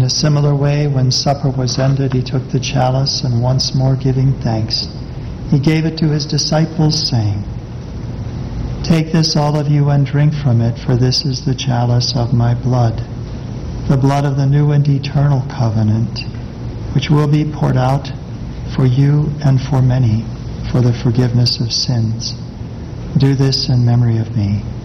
a similar way, when supper was ended, he took the chalice, and once more giving thanks, he gave it to his disciples, saying, "Take this, all of you, and drink from it, for this is the chalice of my blood, the blood of the new and eternal covenant, which will be poured out for you and for many for the forgiveness of sins. Do this in memory of me."